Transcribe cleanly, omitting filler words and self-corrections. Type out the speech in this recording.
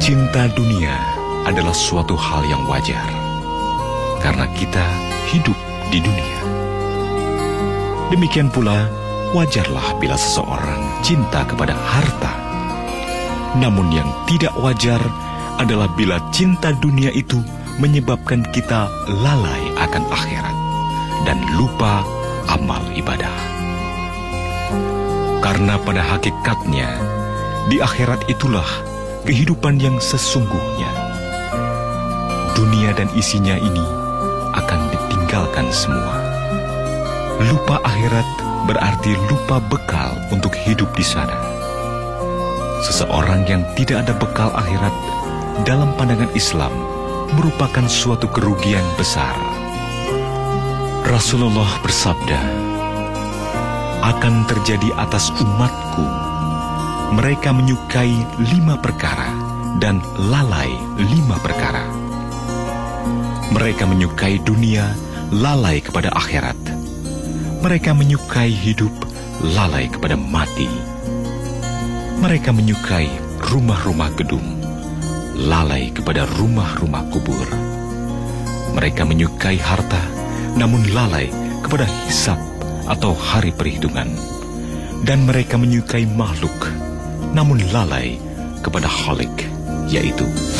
Cinta dunia adalah suatu hal yang wajar, karena kita hidup di dunia. Demikian pula, wajarlah bila seseorang cinta kepada harta. Namun yang tidak wajar adalah bila cinta dunia itu menyebabkan kita lalai akan akhirat dan lupa amal ibadah. Karena pada hakikatnya, di akhirat itulah kehidupan yang sesungguhnya. Dunia dan isinya ini akan ditinggalkan semua. Lupa akhirat berarti lupa bekal untuk hidup di sana. Seseorang yang tidak ada bekal akhirat dalam pandangan Islam merupakan suatu kerugian besar. Rasulullah bersabda, "Akan terjadi atas umatku, mereka menyukai 5 perkara dan lalai 5 perkara. Mereka menyukai dunia, lalai kepada akhirat. Mereka menyukai hidup, lalai kepada mati. Mereka menyukai rumah-rumah gedung, lalai kepada rumah-rumah kubur. Mereka menyukai harta, namun lalai kepada hisab atau hari perhitungan. Dan mereka menyukai makhluk, namun lalai kepada Khalik, yaitu